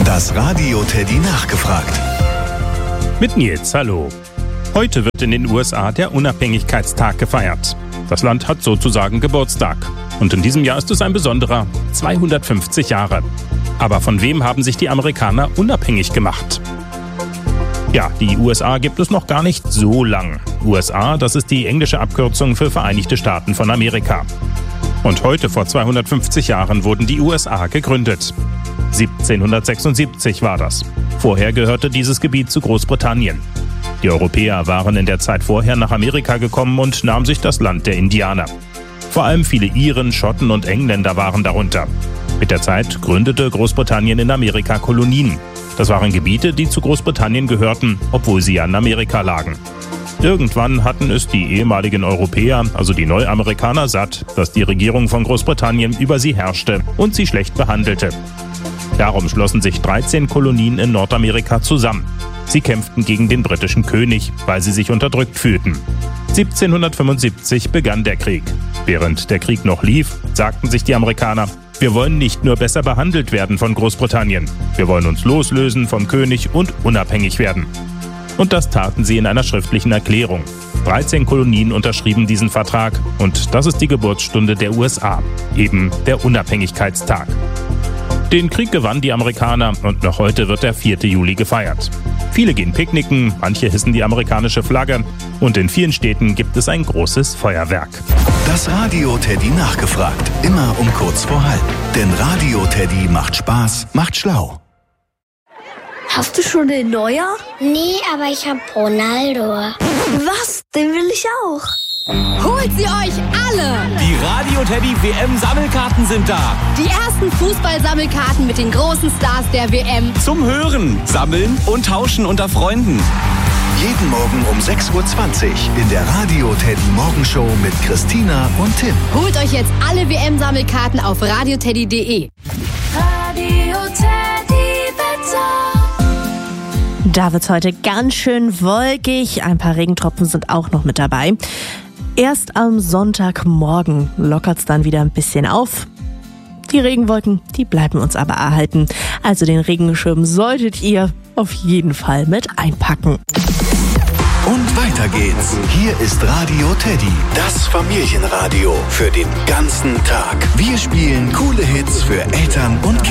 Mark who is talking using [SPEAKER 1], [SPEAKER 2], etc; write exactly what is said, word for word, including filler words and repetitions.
[SPEAKER 1] Das Radio Teddy nachgefragt.
[SPEAKER 2] Mit Nils, hallo. Heute wird in den U S A der Unabhängigkeitstag gefeiert. Das Land hat sozusagen Geburtstag. Und in diesem Jahr ist es ein besonderer, zweihundertfünfzig Jahre. Aber von wem haben sich die Amerikaner unabhängig gemacht? Ja, die U S A gibt es noch gar nicht so lang. U S A, das ist die englische Abkürzung für Vereinigte Staaten von Amerika. Und heute, vor zweihundertfünfzig Jahren, wurden die U S A gegründet. siebzehnhundertsechsundsiebzig war das. Vorher gehörte dieses Gebiet zu Großbritannien. Die Europäer waren in der Zeit vorher nach Amerika gekommen und nahmen sich das Land der Indianer. Vor allem viele Iren, Schotten und Engländer waren darunter. Mit der Zeit gründete Großbritannien in Amerika Kolonien. Das waren Gebiete, die zu Großbritannien gehörten, obwohl sie an Amerika lagen. Irgendwann hatten es die ehemaligen Europäer, also die Neuamerikaner, satt, dass die Regierung von Großbritannien über sie herrschte und sie schlecht behandelte. Darum schlossen sich dreizehn Kolonien in Nordamerika zusammen. Sie kämpften gegen den britischen König, weil sie sich unterdrückt fühlten. siebzehnhundertfünfundsiebzig begann der Krieg. Während der Krieg noch lief, sagten sich die Amerikaner: Wir wollen nicht nur besser behandelt werden von Großbritannien, wir wollen uns loslösen vom König und unabhängig werden. Und das taten sie in einer schriftlichen Erklärung. dreizehn Kolonien unterschrieben diesen Vertrag und das ist die Geburtsstunde der U S A, eben der Unabhängigkeitstag. Den Krieg gewannen die Amerikaner und noch heute wird der vierte Juli gefeiert. Viele gehen picknicken, manche hissen die amerikanische Flagge und in vielen Städten gibt es ein großes Feuerwerk.
[SPEAKER 1] Das Radio Teddy nachgefragt, immer um kurz vor halb. Denn Radio Teddy macht Spaß, macht schlau.
[SPEAKER 3] Hast du schon den Neuer?
[SPEAKER 4] Nee, aber ich hab Ronaldo.
[SPEAKER 3] Was? Den will ich auch.
[SPEAKER 5] Holt sie euch alle!
[SPEAKER 6] Die Radio Teddy W M-Sammelkarten sind da.
[SPEAKER 5] Die ersten Fußball-Sammelkarten mit den großen Stars der W M.
[SPEAKER 6] Zum Hören, Sammeln und Tauschen unter Freunden.
[SPEAKER 1] Jeden Morgen um sechs Uhr zwanzig in der Radio Teddy Morgenshow mit Christina und Tim.
[SPEAKER 5] Holt euch jetzt alle W M-Sammelkarten auf radioteddy punkt de.
[SPEAKER 3] Radio Teddy Wetter.
[SPEAKER 7] Da wird's heute ganz schön wolkig. Ein paar Regentropfen sind auch noch mit dabei. Erst am Sonntagmorgen lockert's dann wieder ein bisschen auf. Die Regenwolken, die bleiben uns aber erhalten. Also den Regenschirm solltet ihr auf jeden Fall mit einpacken.
[SPEAKER 1] Und weiter geht's. Hier ist Radio Teddy, das Familienradio für den ganzen Tag. Wir spielen coole Hits für Eltern und Kinder.